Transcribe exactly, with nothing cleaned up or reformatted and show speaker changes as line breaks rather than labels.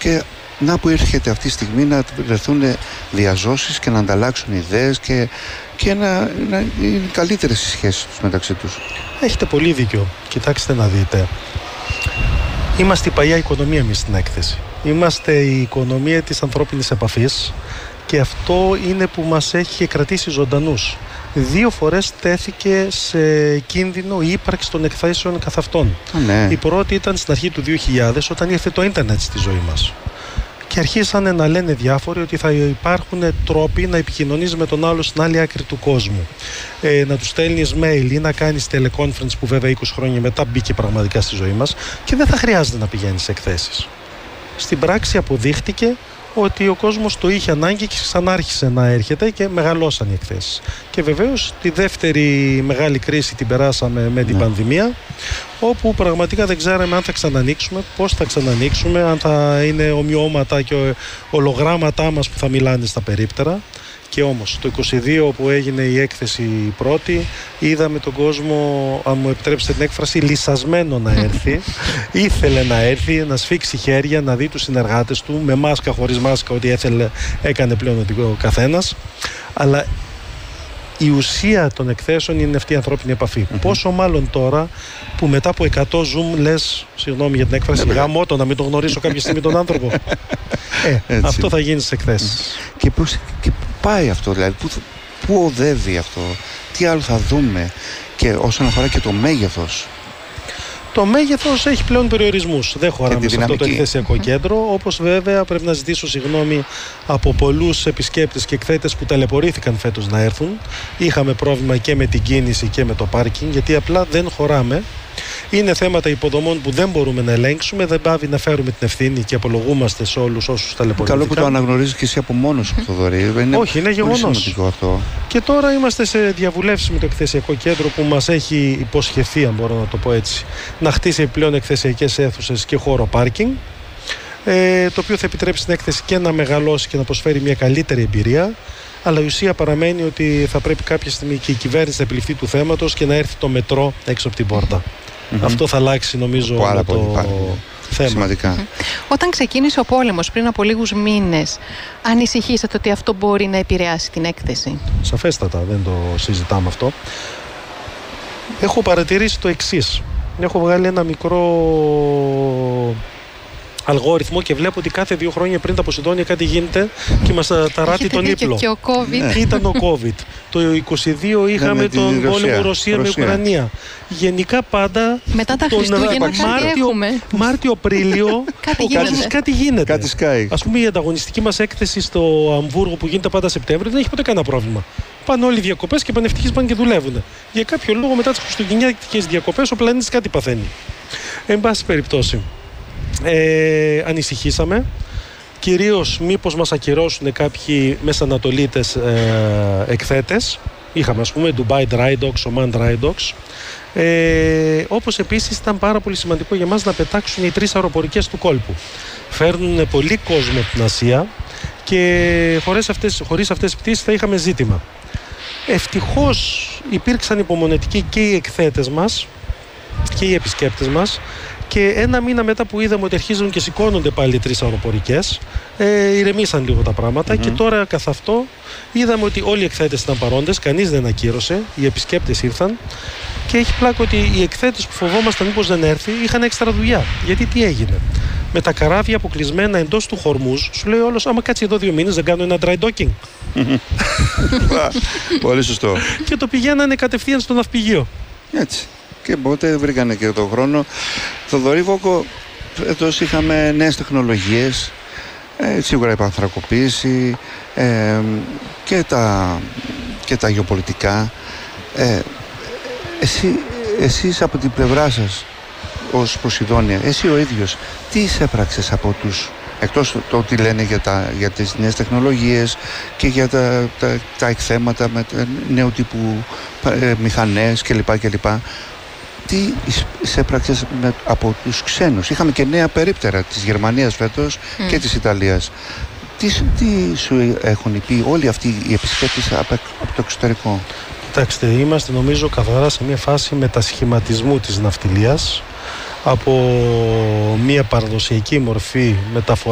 Και να που έρχεται αυτή τη στιγμή να βρεθούν διαζώσεις και να ανταλλάξουν ιδέες και, και να, να είναι καλύτερες οι σχέσεις τους μεταξύ τους.
Έχετε πολύ δίκιο. Κοιτάξτε να δείτε. Είμαστε η παλιά οικονομία εμείς στην έκθεση. Είμαστε η οικονομία της ανθρώπινης επαφής και αυτό είναι που μας έχει κρατήσει ζωντανούς. Δύο φορές τέθηκε σε κίνδυνο η ύπαρξη των εκθέσεων καθ' αυτών.
Ναι.
Η πρώτη ήταν στην αρχή του δύο χιλιάδες, όταν ήρθε το ίντερνετ στη ζωή μας. Και αρχίσανε να λένε διάφοροι ότι θα υπάρχουν τρόποι να επικοινωνείς με τον άλλο στην άλλη άκρη του κόσμου. Ε, να του στέλνεις mail ή να κάνεις teleconference, που βέβαια είκοσι χρόνια μετά μπήκε πραγματικά στη ζωή μας, και δεν θα χρειάζεται να πηγαίνεις σε εκθέσεις. Στην πράξη αποδείχτηκε ότι ο κόσμος το είχε ανάγκη και ξανάρχισε να έρχεται και μεγαλώσαν οι εκθέσεις. Και βεβαίως τη δεύτερη μεγάλη κρίση την περάσαμε με την ναι. πανδημία, όπου πραγματικά δεν ξέραμε αν θα ξανανοίξουμε, πώς θα ξανανοίξουμε, αν θα είναι ομοιώματα και ολογράμματά μας που θα μιλάνε στα περίπτερα. Και όμως το είκοσι δύο που έγινε η έκθεση πρώτη, είδαμε τον κόσμο, αν μου επιτρέψετε την έκφραση, λυσασμένο να έρθει. Ήθελε να έρθει, να σφίξει χέρια, να δει τους συνεργάτες του, με μάσκα, χωρίς μάσκα, ό,τι έθελε έκανε πλέον ο καθένας. Αλλά η ουσία των εκθέσεων είναι αυτή η ανθρώπινη επαφή. Mm-hmm. Πόσο μάλλον τώρα που μετά από εκατό Zoom λες, συγγνώμη για την έκφραση, γαμώ το να μην τον γνωρίσω κάποια στιγμή τον άνθρωπο. ε, αυτό θα γίνει στις εκθέσεις.
Mm-hmm. Και, πώς, και πού πάει αυτό, δηλαδή, πού, πού οδεύει αυτό, τι άλλο θα δούμε, και όσον αφορά και το μέγεθος.
Το μέγεθος έχει πλέον περιορισμούς. Δεν χωράμε σε αυτό το εκθεσιακό κέντρο. Όπως βέβαια πρέπει να ζητήσω συγγνώμη από πολλούς επισκέπτες και εκθέτες που ταλαιπωρήθηκαν φέτος να έρθουν. Είχαμε πρόβλημα και με την κίνηση και με το πάρκινγκ, γιατί απλά δεν χωράμε. Είναι θέματα υποδομών που δεν μπορούμε να ελέγξουμε. Δεν πάβει να φέρουμε την ευθύνη και απολογούμαστε σε όλους όσους ταλαιπωρήθηκαν. Καλό
που το αναγνωρίζεις και εσύ από μόνος σου, Θοδωρή. Είναι
Όχι, είναι γεγονός.
Αυτό.
Και τώρα είμαστε σε διαβουλεύσεις με το εκθεσιακό κέντρο που μας έχει υποσχεθεί, αν μπορώ να το πω έτσι, να χτίσει επιπλέον εκθεσιακές αίθουσες και χώρο πάρκινγκ. Ε, το οποίο θα επιτρέψει την έκθεση και να μεγαλώσει και να προσφέρει μια καλύτερη εμπειρία. Αλλά η ουσία παραμένει ότι θα πρέπει κάποια στιγμή και η κυβέρνηση να επιληφθεί του θέματος και να έρθει το μετρό έξω από την πόρτα. Mm-hmm. Αυτό θα αλλάξει νομίζω
Πάρα
το
πολύ, πάρα
θέμα.
Σημαντικά.
Mm-hmm. Όταν ξεκίνησε ο πόλεμος πριν από λίγους μήνες, ανησυχήσατε ότι αυτό μπορεί να επηρεάσει την έκθεση?
Σαφέστατα, δεν το συζητάμε αυτό. Έχω παρατηρήσει το εξής. Έχω βγάλει ένα μικρό αλγόριθμο και βλέπω ότι κάθε δύο χρόνια πριν τα Ποσειδόνια κάτι γίνεται και μας ταράτει τον ύπλο.
Και ο COVID.
Ήταν ο COVID. Το είκοσι δύο είχαμε ναι, τον πόλεμο Ρωσία με Ουκρανία. Γενικά πάντα
μετά τα Χριστούγεννα
Μάρτιο-Απρίλιο
κάτι,
κάτι γίνεται.
Κάτι σκάει.
Ας πούμε η ανταγωνιστική μας έκθεση στο Αμβούργο που γίνεται πάντα Σεπτέμβριο δεν έχει ποτέ κανένα πρόβλημα. Πάνε όλοι οι διακοπές και πανευτυχείς πάνε και δουλεύουν. Για κάποιο λόγο μετά τις χριστουγεννιάτικες διακοπές ο πλανήτης κάτι παθαίνει. Εν πάση περιπτώσει. Ε, ανησυχήσαμε κυρίως μήπως μας ακυρώσουν κάποιοι μεσανατολίτες ε, εκθέτες. Είχαμε ας πούμε Dubai Dry Docks, Oman Dry Docks, ε, όπως επίσης ήταν πάρα πολύ σημαντικό για μας να πετάξουν οι τρεις αεροπορικές του κόλπου. Φέρνουν πολύ κόσμο από την Ασία και χωρίς αυτές, χωρίς αυτές τις πτήσεις θα είχαμε ζήτημα. Ευτυχώς υπήρξαν υπομονετικοί και οι εκθέτες μας και οι επισκέπτες μας. Και ένα μήνα μετά που είδαμε ότι αρχίζουν και σηκώνονται πάλι τρεις αεροπορικές, ε, ηρεμήσαν λίγο τα πράγματα mm-hmm. και τώρα καθ' αυτό είδαμε ότι όλοι οι εκθέτες ήταν παρόντες, κανείς δεν ακύρωσε, οι επισκέπτες ήρθαν και έχει πλάκα ότι οι εκθέτες που φοβόμασταν μήπως δεν έρθει είχαν έξτρα δουλειά. Γιατί τι έγινε? Με τα καράβια αποκλεισμένα εντός του Χορμούζ, σου λέει όλος, άμα κάτσει εδώ δύο μήνες δεν κάνω ένα dry docking.
Πολύ σωστό.
Και το πηγαίνανε κατευθείαν στο ναυπηγείο.
Έτσι. Και οπότε βρήκανε και τον χρόνο. Θοδωρή Βόκο, φέτος είχαμε νέες τεχνολογίες, ε, σίγουρα η πανθρακοποίηση ε, και, τα, και τα γεωπολιτικά. Ε, εσύ, εσείς από την πλευρά σας ως Ποσειδόνια, εσύ ο ίδιος, τι εισέπραξες από τους, εκτός το ότι λένε για, τα, για τις νέες τεχνολογίες και για τα, τα, τα εκθέματα με νέου τύπου ε, μηχανές κλπ. κλπ. Τι εισέπραξες από τους ξένους? Είχαμε και νέα περίπτερα της Γερμανίας φέτος mm. και της Ιταλίας. Τι, τι σου έχουν πει όλοι αυτοί οι επισκέπτες από, από το εξωτερικό?
Κοιτάξτε, είμαστε νομίζω καθαρά σε μια φάση μετασχηματισμού της ναυτιλίας από μια παραδοσιακή μορφή μεταφορά